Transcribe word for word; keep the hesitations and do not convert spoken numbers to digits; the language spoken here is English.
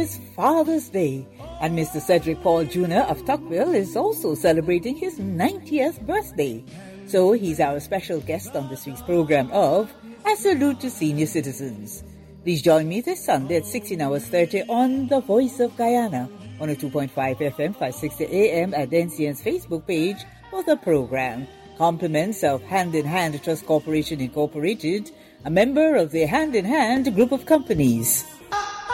is Father's Day, and Mister Cedric Paul Junior of Tuckville is also celebrating his ninetieth birthday. So he's our special guest on this week's program of A Salute to Senior Citizens. Please join me this Sunday at sixteen hours thirty on The Voice of Guyana, one oh two point five F M, five sixty A M at N C N's Facebook page for the program. Compliments of Hand in Hand Trust Corporation Incorporated, a member of the Hand in Hand group of companies.